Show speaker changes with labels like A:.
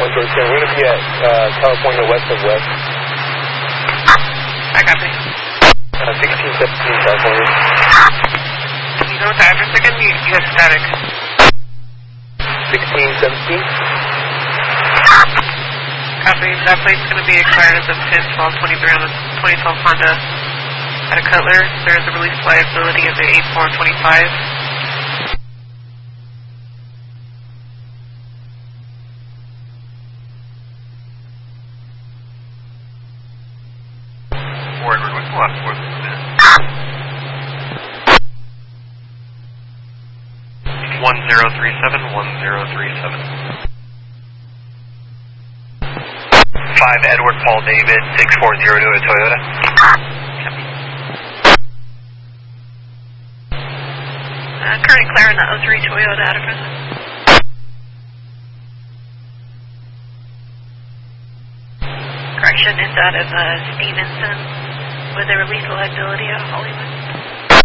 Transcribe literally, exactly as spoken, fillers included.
A: one George ten. We're going to be at uh, California west of West.
B: I copy.
A: Uh, sixteen seventeen California.
B: You know what the address again? You, you have static.
A: sixteen seventeen?
B: Copy. That plate's going to be expired as of ten twelve twenty-three on the twenty twelve Honda at a Cutler. There is a release liability of the eight four twenty-five.
C: Forward, what's the last four? one zero three seven, one zero three seven. five Edward Paul David, six four zero to a Toyota.
B: Uh, currently clearing the oh three Toyota out of prison. Correction, it's out of uh, Stevenson with a release liability out of Hollywood.